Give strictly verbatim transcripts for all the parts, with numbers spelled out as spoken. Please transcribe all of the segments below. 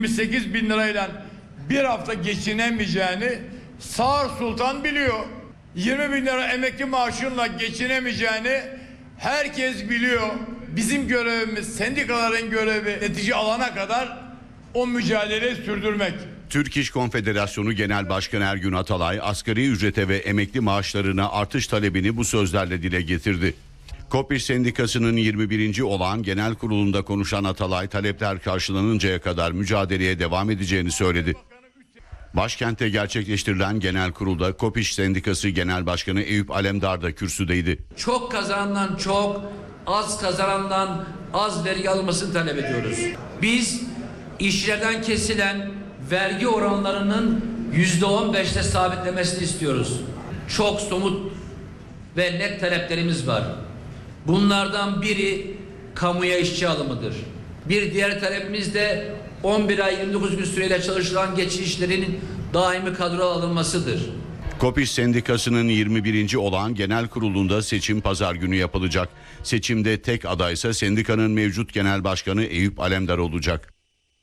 yirmi sekiz bin lirayla bir hafta geçinemeyeceğini Sağır Sultan biliyor. yirmi bin lira emekli maaşınla geçinemeyeceğini herkes biliyor. Bizim görevimiz, sendikaların görevi netice alana kadar o mücadeleyi sürdürmek. Türk İş Konfederasyonu Genel Başkanı Ergün Atalay, asgari ücrete ve emekli maaşlarına artış talebini bu sözlerle dile getirdi. KOPİŞ Sendikası'nın yirmi birinci olağan genel kurulunda konuşan Atalay, talepler karşılanıncaya kadar mücadeleye devam edeceğini söyledi. Başkentte gerçekleştirilen genel kurulda KOPİŞ Sendikası Genel Başkanı Eyüp Alemdar da kürsüdeydi. Çok kazanandan çok, az kazanandan az vergi alınmasını talep ediyoruz. Biz işçilerden kesilen vergi oranlarının yüzde on beşte sabitlemesini istiyoruz. Çok somut ve net taleplerimiz var. Bunlardan biri kamuya işçi alımıdır. Bir diğer talebimiz de on bir ay yirmi dokuz gün süreyle çalışılan geçici işçilerin daimi kadroya alınmasıdır. KOPİŞ Sendikası'nın yirmi birinci olağan genel kurulunda seçim pazar günü yapılacak. Seçimde tek adaysa sendikanın mevcut genel başkanı Eyüp Alemdar olacak.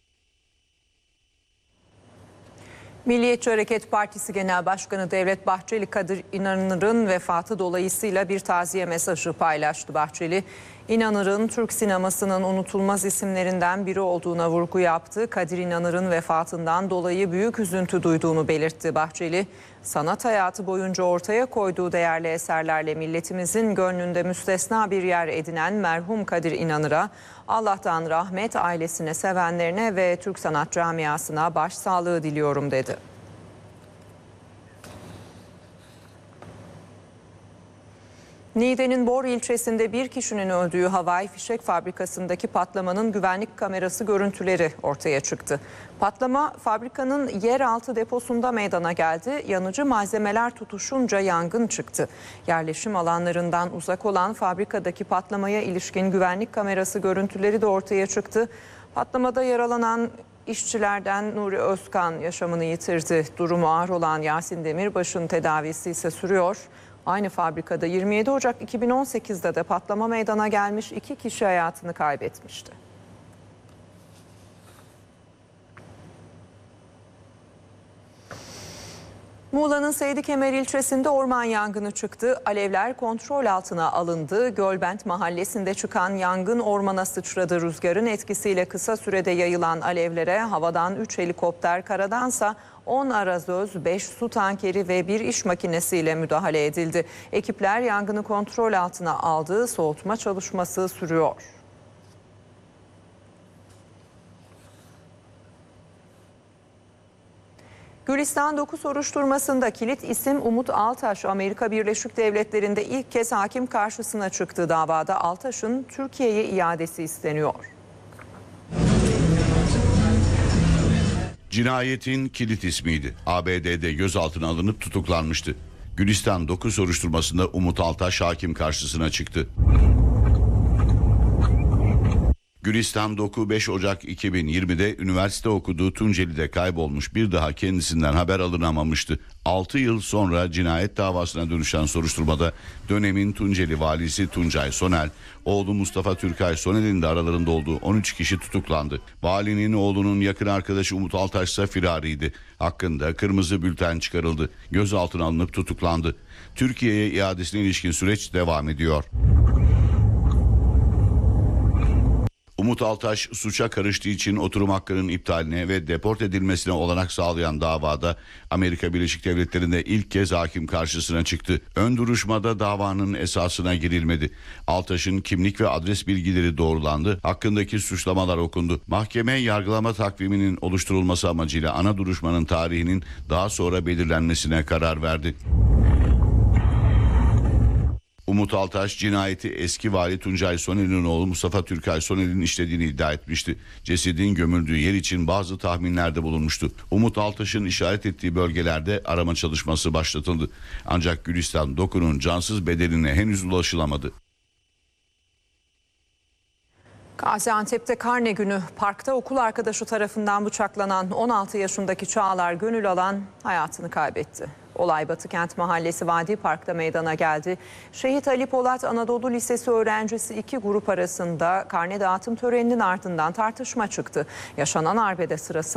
Milliyetçi Hareket Partisi Genel Başkanı Devlet Bahçeli, Kadir İnanır'ın vefatı dolayısıyla bir taziye mesajı paylaştı. Bahçeli, İnanır'ın Türk sinemasının unutulmaz isimlerinden biri olduğuna vurgu yaptı. Kadir İnanır'ın vefatından dolayı büyük üzüntü duyduğunu belirtti. Bahçeli, sanat hayatı boyunca ortaya koyduğu değerli eserlerle milletimizin gönlünde müstesna bir yer edinen merhum Kadir İnanır'a Allah'tan rahmet, ailesine, sevenlerine ve Türk sanat camiasına başsağlığı diliyorum dedi. Niğde'nin Bor ilçesinde bir kişinin öldüğü havai fişek fabrikasındaki patlamanın güvenlik kamerası görüntüleri ortaya çıktı. Patlama fabrikanın yeraltı deposunda meydana geldi. Yanıcı malzemeler tutuşunca yangın çıktı. Yerleşim alanlarından uzak olan fabrikadaki patlamaya ilişkin güvenlik kamerası görüntüleri de ortaya çıktı. Patlamada yaralanan işçilerden Nuri Özkan yaşamını yitirdi. Durumu ağır olan Yasin Demirbaş'ın tedavisi ise sürüyor. Aynı fabrikada yirmi yedi Ocak iki bin on sekiz'de de patlama meydana gelmiş, iki kişi hayatını kaybetmişti. Muğla'nın Seydikemer ilçesinde orman yangını çıktı. Alevler kontrol altına alındı. Gölbent mahallesinde çıkan yangın ormana sıçradı. Rüzgarın etkisiyle kısa sürede yayılan alevlere havadan üç helikopter, karadansa on arazöz, beş su tankeri ve bir iş makinesiyle müdahale edildi. Ekipler yangını kontrol altına aldı. Soğutma çalışması sürüyor. Gülistan dokuz soruşturmasında kilit isim Umut Altaş, Amerika Birleşik Devletleri'nde ilk kez hakim karşısına çıktı. Davada Altaş'ın Türkiye'ye iadesi isteniyor. Cinayetin kilit ismiydi. A B D'de gözaltına alınıp tutuklanmıştı. Gülistan dokuz soruşturmasında Umut Altaş hakim karşısına çıktı. Gülistan Doku beş Ocak iki bin yirmi'de üniversite okuduğu Tunceli'de kaybolmuş, bir daha kendisinden haber alınamamıştı. altı yıl sonra cinayet davasına dönüşen soruşturmada dönemin Tunceli valisi Tuncay Sonel, oğlu Mustafa Türkay Sonel'in de aralarında olduğu on üç kişi tutuklandı. Valinin oğlunun yakın arkadaşı Umut Altaş ise firariydi. Hakkında kırmızı bülten çıkarıldı. Gözaltına alınıp tutuklandı. Türkiye'ye iadesine ilişkin süreç devam ediyor. Umut Altaş suça karıştığı için oturum hakkının iptaline ve deport edilmesine olanak sağlayan davada Amerika Birleşik Devletleri'nde ilk kez hakim karşısına çıktı. Ön duruşmada davanın esasına girilmedi. Altaş'ın kimlik ve adres bilgileri doğrulandı. Hakkındaki suçlamalar okundu. Mahkeme yargılama takviminin oluşturulması amacıyla ana duruşmanın tarihinin daha sonra belirlenmesine karar verdi. Umut Altaş cinayeti eski vali Tuncay Sonel'in oğlu Mustafa Türkay Sonel'in işlediğini iddia etmişti. Cesedin gömüldüğü yer için bazı tahminlerde bulunmuştu. Umut Altaş'ın işaret ettiği bölgelerde arama çalışması başlatıldı. Ancak Gülistan Doku'nun cansız bedenine henüz ulaşılamadı. Gaziantep'te karne günü, parkta okul arkadaşı tarafından bıçaklanan on altı yaşındaki Çağlar Gönül Alan hayatını kaybetti. Olay Batıkent Mahallesi Vadi Park'ta meydana geldi. Şehit Ali Polat Anadolu Lisesi öğrencisi iki grup arasında karne dağıtım töreninin ardından tartışma çıktı. Yaşanan arbede sırasında